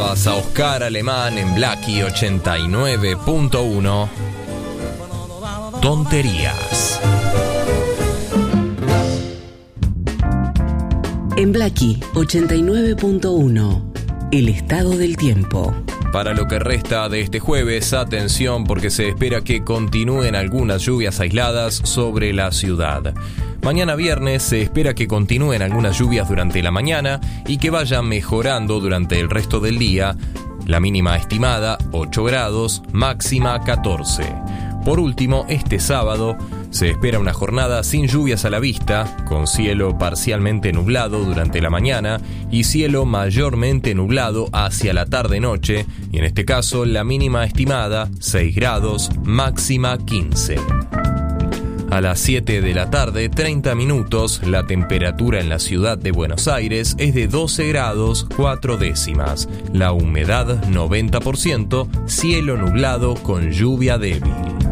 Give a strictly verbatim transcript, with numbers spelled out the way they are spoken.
A Oscar Alemán en Blackie ochenta y nueve punto uno. Tonterías. En Blackie ochenta y nueve punto uno. El estado del tiempo. Para lo que resta de este jueves, atención porque se espera que continúen algunas lluvias aisladas sobre la ciudad. Mañana viernes se espera que continúen algunas lluvias durante la mañana y que vayan mejorando durante el resto del día. La mínima estimada ocho grados, máxima catorce. Por último, este sábado se espera una jornada sin lluvias a la vista, con cielo parcialmente nublado durante la mañana y cielo mayormente nublado hacia la tarde-noche, y en este caso la mínima estimada seis grados, máxima quince. A las siete de la tarde, treinta minutos, la temperatura en la ciudad de Buenos Aires es de doce grados, cuatro décimas. La humedad noventa por ciento, cielo nublado con lluvia débil.